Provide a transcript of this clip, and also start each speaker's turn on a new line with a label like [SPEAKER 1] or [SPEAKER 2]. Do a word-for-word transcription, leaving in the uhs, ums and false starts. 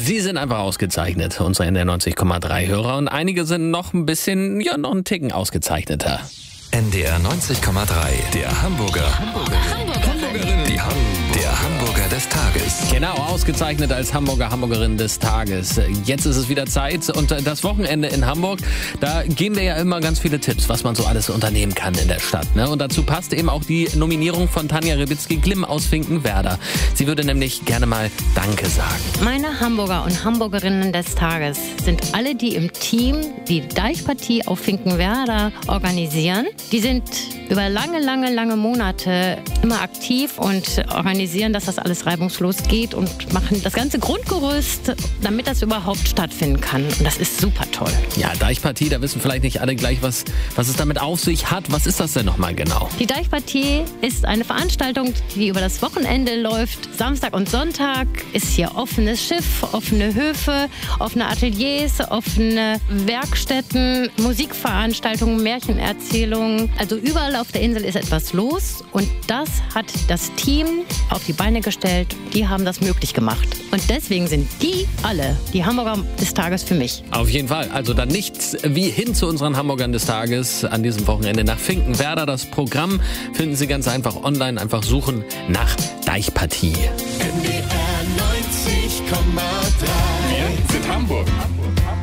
[SPEAKER 1] Sie sind einfach ausgezeichnet, unsere N D R neunzig Komma drei Hörer. Und einige sind noch ein bisschen, ja, noch einen Ticken ausgezeichneter.
[SPEAKER 2] N D R neunzig Komma drei, der Hamburger. Hamburger. Hamburgerinnen. Die Ham der Hamburger des Tages.
[SPEAKER 1] Genau, ausgezeichnet als Hamburger, Hamburgerin des Tages. Jetzt ist es wieder Zeit und das Wochenende in Hamburg, da geben wir ja immer ganz viele Tipps, was man so alles unternehmen kann in der Stadt. Ne? Und dazu passt eben auch die Nominierung von Tanja Rebitzky-Glimm aus Finkenwerder. Sie würde nämlich gerne mal Danke sagen.
[SPEAKER 3] Meine Hamburger und Hamburgerinnen des Tages sind alle, die im Team die Deichpartie auf Finkenwerder organisieren. Die sind über lange, lange, lange Monate immer aktiv und organisieren, dass das alles reibungslos geht und machen das ganze Grundgerüst, damit das überhaupt stattfinden kann. Und das ist super toll.
[SPEAKER 1] Ja, Deichpartie, da wissen vielleicht nicht alle gleich, was, was es damit auf sich hat. Was ist das denn nochmal genau?
[SPEAKER 3] Die Deichpartie ist eine Veranstaltung, die über das Wochenende läuft. Samstag und Sonntag ist hier offenes Schiff, offene Höfe, offene Ateliers, offene Werkstätten, Musikveranstaltungen, Märchenerzählungen. Also überall auf der Insel ist etwas los und das hat das Team auf die Beine gestellt. Die haben das möglich gemacht. Und deswegen sind die alle die Hamburger des Tages für mich.
[SPEAKER 1] Auf jeden Fall. Also dann nichts wie hin zu unseren Hamburgern des Tages an diesem Wochenende nach Finkenwerder. Das Programm finden Sie ganz einfach online. Einfach suchen nach Deichpartie.
[SPEAKER 4] N D R neunzig Komma drei.
[SPEAKER 5] Wir sind Hamburg.